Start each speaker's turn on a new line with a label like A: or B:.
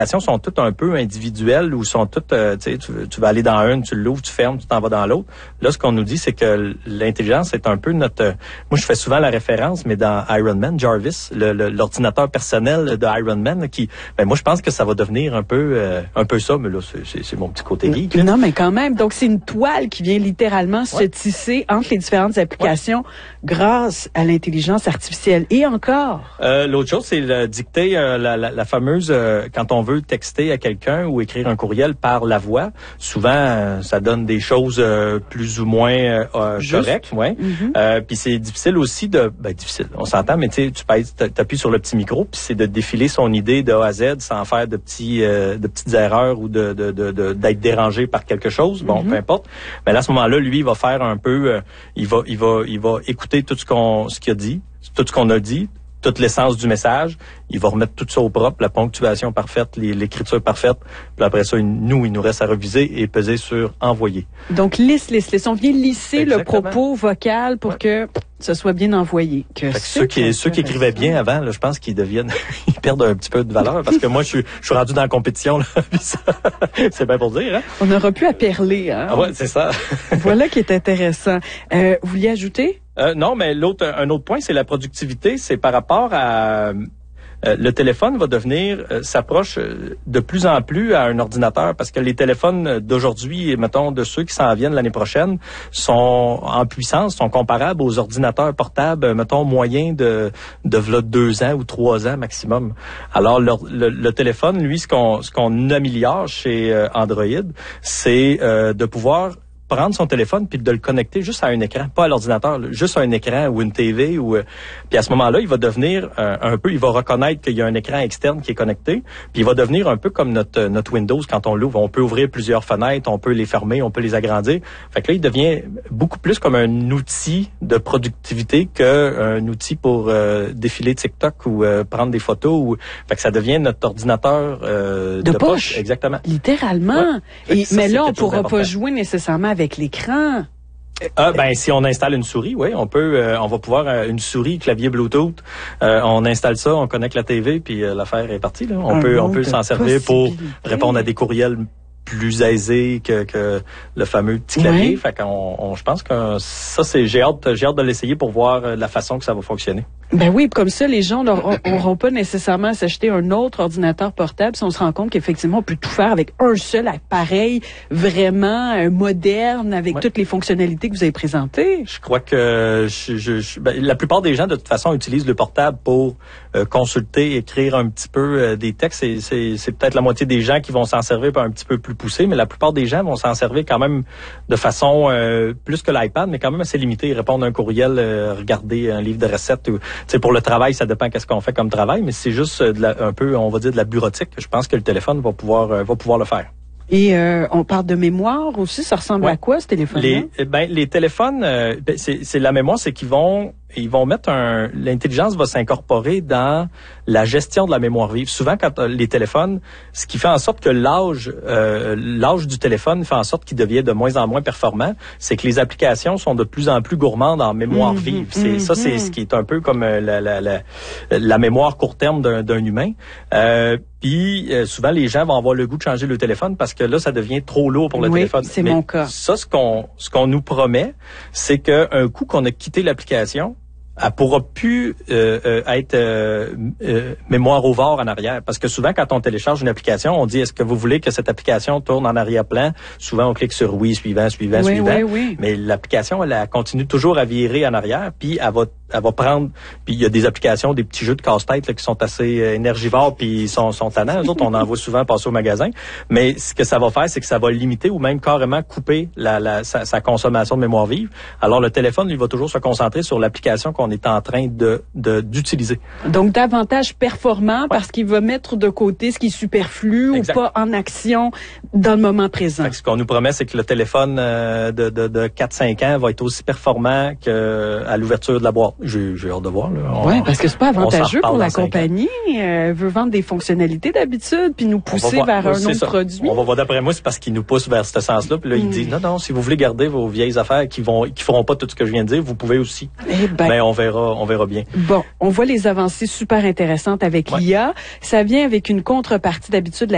A: sont toutes un peu individuelles ou sont toutes, tu vas aller dans une, tu l'ouvres, tu fermes, tu t'en vas dans l'autre. Là, ce qu'on nous dit, c'est que l'intelligence est un peu notre... moi, je fais souvent la référence, mais dans Iron Man, Jarvis, l'ordinateur personnel de Iron Man, qui... moi, je pense que ça va devenir un peu ça, mais là, c'est mon petit côté geek.
B: Non, mais quand même. Donc, c'est une toile qui vient littéralement se tisser entre les différentes applications grâce à l'intelligence artificielle. Et encore...
A: l'autre chose, c'est dicter la fameuse... quand on veut texter à quelqu'un ou écrire un courriel par la voix, souvent ça donne des choses plus ou moins correctes, puis c'est difficile aussi difficile, on s'entend, mais tu appuies sur le petit micro, puis c'est de défiler son idée de A à Z sans faire de petites erreurs ou d'être dérangé par quelque chose, peu importe. Mais là, à ce moment-là, lui, il va faire un peu il va écouter tout ce qu'il a dit, tout ce qu'on a dit, toute l'essence du message, il va remettre tout ça au propre, la ponctuation parfaite, l'écriture parfaite, puis après ça, il nous reste à reviser et peser sur envoyer.
B: Donc, lisse. On vient lisser le propos vocal pour que ce soit bien envoyé.
A: Ceux qui écrivaient bien avant, là, je pense qu'ils ils perdent un petit peu de valeur, parce que moi, je suis rendu dans la compétition, là, c'est bien pour dire, hein?
B: On aura pu à perler, hein?
A: Ah ouais, c'est ça.
B: Voilà qui est intéressant. Vous vouliez ajouter?
A: Non, mais un autre point, c'est la productivité. C'est par rapport à... le téléphone va s'approche de plus en plus à un ordinateur, parce que les téléphones d'aujourd'hui, mettons, de ceux qui s'en viennent l'année prochaine, sont en puissance, sont comparables aux ordinateurs portables, mettons, moyens de 2 ans ou 3 ans maximum. Alors, le téléphone, lui, ce qu'on améliore chez Android, c'est de pouvoir prendre son téléphone puis de le connecter juste à un écran, pas à l'ordinateur, juste à un écran ou une TV puis à ce moment-là, il va devenir il va reconnaître qu'il y a un écran externe qui est connecté, puis il va devenir un peu comme notre Windows quand on l'ouvre. On peut ouvrir plusieurs fenêtres, on peut les fermer, on peut les agrandir. Fait que là, il devient beaucoup plus comme un outil de productivité qu'un outil pour défiler TikTok ou prendre des photos. Fait que ça devient notre ordinateur de poche. Exactement.
B: Littéralement. Mais là, on pourra pas jouer nécessairement avec l'écran.
A: Si on installe une souris, oui, on va pouvoir une souris, clavier Bluetooth, on installe ça, on connecte la TV, puis l'affaire est partie, là. On peut s'en servir pour répondre à des courriels plus aisés que le fameux petit clavier. Fait qu'on je pense que ça, j'ai hâte de l'essayer pour voir la façon que ça va fonctionner.
B: Ben oui, comme ça, les gens n'auront pas nécessairement à s'acheter un autre ordinateur portable si on se rend compte qu'effectivement, on peut tout faire avec un seul appareil vraiment moderne avec toutes les fonctionnalités que vous avez présentées.
A: Je crois que la plupart des gens, de toute façon, utilisent le portable pour consulter, écrire un petit peu des textes. C'est peut-être la moitié des gens qui vont s'en servir un petit peu plus poussé, mais la plupart des gens vont s'en servir quand même de façon plus que l'iPad, mais quand même assez limitée. Répondre à un courriel, regarder un livre de recettes. Pour le travail, ça dépend qu'est-ce qu'on fait comme travail, mais c'est juste un peu, on va dire, de la bureautique. Je pense que le téléphone va pouvoir le faire.
B: Et on parle de mémoire aussi. Ça ressemble à quoi, ce téléphone-là?
A: Les téléphones, c'est la mémoire, c'est qu'ils vont mettre l'intelligence va s'incorporer dans la gestion de la mémoire vive. Souvent, quand les téléphones, ce qui fait en sorte que l'âge du téléphone fait en sorte qu'il devient de moins en moins performant, c'est que les applications sont de plus en plus gourmandes en mémoire vive. C'est ce qui est un peu comme la mémoire court terme d'un humain. Puis souvent, les gens vont avoir le goût de changer le téléphone parce que là, ça devient trop lourd pour le téléphone.
B: C'est mon cas.
A: Ça, ce qu'on nous promet, c'est qu'un coup qu'on a quitté l'application, elle pourra plus être mémoire au var en arrière. Parce que souvent, quand on télécharge une application, on dit, est-ce que vous voulez que cette application tourne en arrière-plan? Souvent, on clique sur oui, suivant.
B: Oui.
A: Mais l'application, elle continue toujours à virer en arrière, puis elle va prendre... Puis il y a des applications, des petits jeux de casse-tête là, qui sont assez énergivores, puis sont tannants. Eux autres, on en voit souvent passer au magasin. Mais ce que ça va faire, c'est que ça va limiter ou même carrément couper sa consommation de mémoire vive. Alors, le téléphone, lui, va toujours se concentrer sur l'application qu'on est en train d'utiliser. Donc,
B: davantage performant parce qu'il va mettre de côté ce qui est superflu ou pas en action dans le moment présent.
A: Ce qu'on nous promet, c'est que le téléphone de 4-5 ans va être aussi performant qu'à l'ouverture de la boîte. J'ai hâte de voir.
B: Oui, parce que c'est pas avantageux pour la compagnie. Elle veut vendre des fonctionnalités d'habitude puis nous pousser vers un autre produit.
A: On va voir, d'après moi, c'est parce qu'il nous pousse vers ce sens-là. Puis là, il dit, non, si vous voulez garder vos vieilles affaires qui feront pas tout ce que je viens de dire, vous pouvez aussi. Mais on verra bien.
B: Bon, on voit les avancées super intéressantes avec l'IA. Ça vient avec une contrepartie d'habitude.